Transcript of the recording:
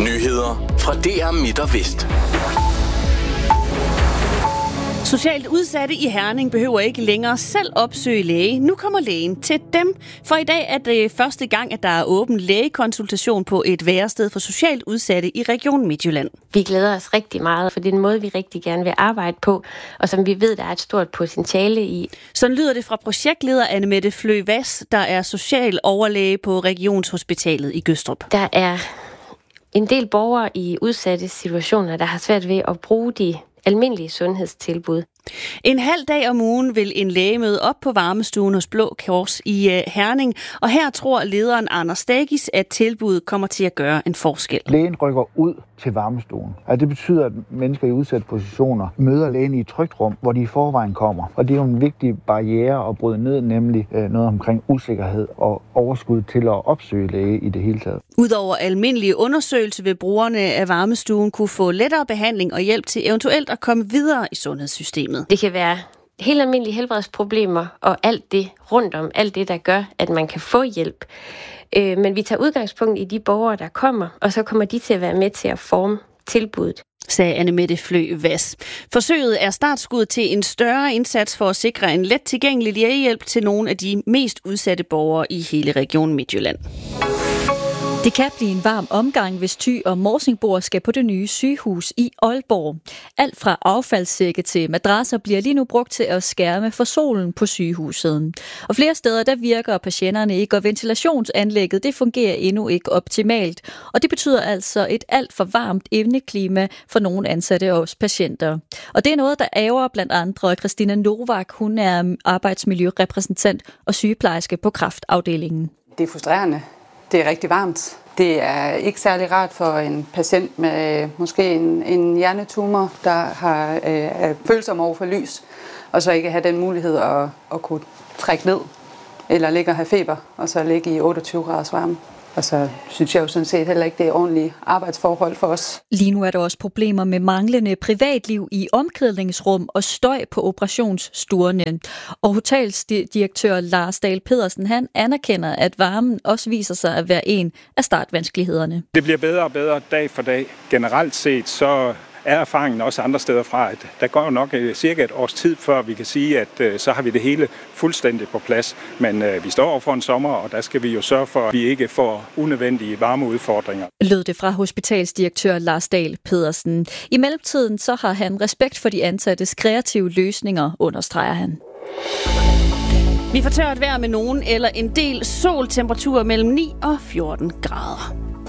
Nyheder fra DR Midt og Vest. Socialt udsatte i Herning behøver ikke længere selv opsøge læge. Nu kommer lægen til dem. For i dag er det første gang, at der er åben lægekonsultation på et værested for socialt udsatte i Region Midtjylland. Vi glæder os rigtig meget, for det er en måde, vi rigtig gerne vil arbejde på, og som vi ved, der er et stort potentiale i. Sådan lyder det fra projektleder Annemette Flø Vass, der er social overlæge på Regionshospitalet i Gødstrup. Der er en del borgere i udsatte situationer, der har svært ved at bruge de almindelige sundhedstilbud. En halv dag om ugen vil en læge møde op på varmestuen hos Blå Kors i Herning, og her tror lederen Anders Stagis, at tilbuddet kommer til at gøre en forskel. Lægen rykker ud til varmestuen, og det betyder, at mennesker i udsatte positioner møder lægen i et trygt rum, hvor de i forvejen kommer. Og det er jo en vigtig barriere at bryde ned, nemlig noget omkring usikkerhed og overskud til at opsøge læge i det hele taget. Udover almindelige undersøgelser vil brugerne af varmestuen kunne få lettere behandling og hjælp til eventuelt at komme videre i sundhedssystemet. Det kan være helt almindelige helbredsproblemer og alt det rundt om, alt det, der gør, at man kan få hjælp. Men vi tager udgangspunkt i de borgere, der kommer, og så kommer de til at være med til at forme tilbuddet, sagde Annemette Flø Vass. Forsøget er startskud til en større indsats for at sikre en let tilgængelig lægehjælp til nogle af de mest udsatte borgere i hele Region Midtjylland. Det kan blive en varm omgang, hvis Thy og Morsingboer skal på det nye sygehus i Aalborg. Alt fra affaldssække til madrasser bliver lige nu brugt til at skærme for solen på sygehuset. Og flere steder der virker patienterne ikke, og ventilationsanlægget det fungerer endnu ikke optimalt. Og det betyder altså et alt for varmt indeklima for nogle ansatte og også patienter. Og det er noget, der ærger blandt andre Christina Novak. Hun er arbejdsmiljørepræsentant og sygeplejerske på kræftafdelingen. Det er frustrerende. Det er rigtig varmt. Det er ikke særlig rart for en patient med måske en hjernetumor, der har følsom over for lys, og så ikke have den mulighed at kunne trække ned, eller ligge og have feber, og så ligge i 28 graders varme. Og så synes jeg jo sådan set heller ikke, det er ordentlige arbejdsforhold for os. Lige nu er der også problemer med manglende privatliv i omklædningsrum og støj på operationsstuerne. Og hoteldirektør Lars Dahl Pedersen, han anerkender, at varmen også viser sig at være en af startvanskelighederne. Det bliver bedre og bedre dag for dag. Generelt set så er erfaringen også andre steder fra, at der går jo nok cirka et års tid, før vi kan sige, at så har vi det hele fuldstændig på plads. Men vi står over for en sommer, og der skal vi jo sørge for, at vi ikke får unødvendige varmeudfordringer. Lød det fra hospitalsdirektør Lars Dahl Pedersen. I mellemtiden så har han respekt for de ansattes kreative løsninger, understreger han. Vi får tørt vejr med nogen eller en del sol, temperatur mellem 9 og 14 grader.